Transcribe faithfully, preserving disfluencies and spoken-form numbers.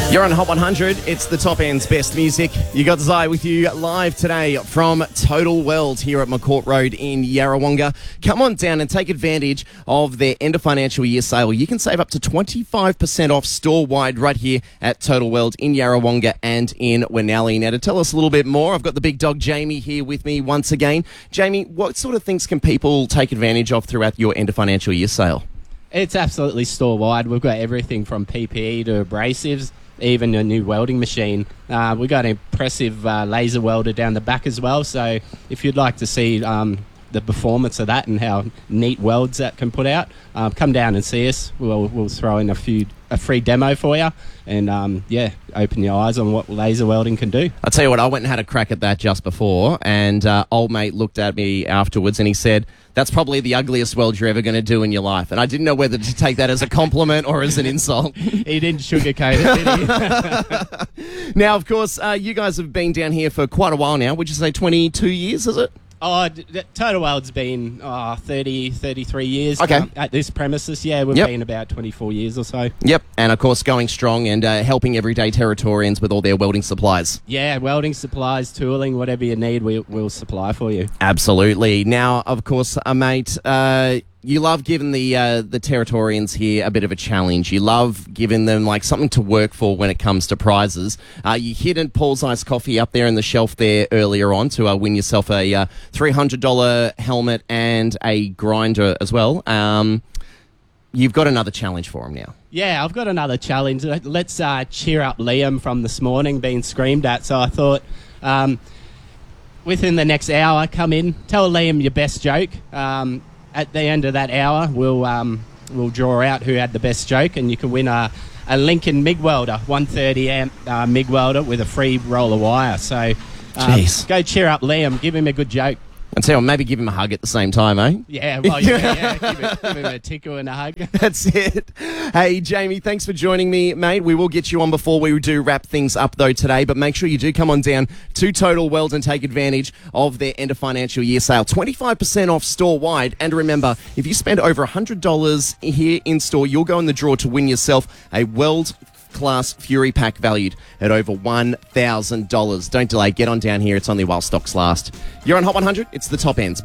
You're on Hot one hundred. It's the top end's best music. You got Zai with you live today from Total Weld here at McCourt Road in Yarrawonga. Come on down and take advantage of their end of financial year sale. You can save up to twenty-five percent off store-wide right here at Total Weld in Yarrawonga and in Winnelly. Now, to tell us a little bit more, I've got the big dog Jamie here with me once again. Jamie, what sort of things can people take advantage of throughout your end of financial year sale? It's absolutely store-wide. We've got everything from P P E to abrasives, even a new welding machine. Uh, we've got an impressive uh, laser welder down the back as well, so if you'd like to see um, the performance of that and how neat welds that can put out, uh, come down and see us. We'll, we'll throw in a few a free demo for you and, um, yeah, open your eyes on what laser welding can do. I'll tell you what, I went and had a crack at that just before, and uh, old mate looked at me afterwards and he said, "That's probably the ugliest weld you're ever going to do in your life." And I didn't know whether to take that as a compliment or as an insult. He didn't sugarcoat it, did he? Now, of course, uh, you guys have been down here for quite a while now. Would you say twenty-two years, is it? Oh, d- d- Total Weld's been oh, thirty, thirty-three years okay. um, at this premises. Yeah, we've yep. been about twenty-four years or so. Yep, and of course going strong and uh, helping everyday Territorians with all their welding supplies. Yeah, welding supplies, tooling, whatever you need, we, we'll supply for you. Absolutely. Now, of course, uh, mate, uh, you love giving the uh, the Territorians here a bit of a challenge. You love giving them like something to work for when it comes to prizes. Uh, you hid Paul's Ice Coffee up there in the shelf there earlier on to uh, win yourself a uh, three hundred dollars helmet and a grinder as well. Um, you've got another challenge for him now. Yeah, I've got another challenge. Let's uh, cheer up Liam from this morning being screamed at. So I thought um, within the next hour, come in, tell Liam your best joke. Um, At the end of that hour, we'll um, we'll draw out who had the best joke, and you can win a, a Lincoln MIG welder, one thirty amp uh, MIG welder with a free roll of wire. So um, go cheer up Liam, give him a good joke. And so maybe give him a hug at the same time, eh? Yeah, well, yeah, yeah. Give, it, give him a tickle and a hug. That's it. Hey, Jamie, thanks for joining me, mate. We will get you on before we do wrap things up, though, today. But make sure you do come on down to Total Weld and take advantage of their end of financial year sale. twenty-five percent off store-wide. And remember, if you spend over one hundred dollars here in-store, you'll go in the draw to win yourself a Weld Class Fury Pack valued at over one thousand dollars. Don't delay. Get on down here. It's only while stocks last. You're on Hot one hundred. It's the top ends.